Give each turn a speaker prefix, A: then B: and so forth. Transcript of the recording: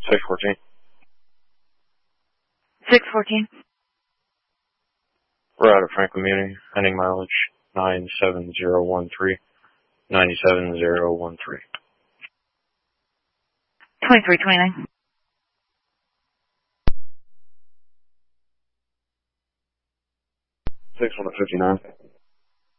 A: 614.
B: 614.
A: We're out of Franklin Muni. Ending mileage 97013. 97013.
B: 2329.
A: 6159.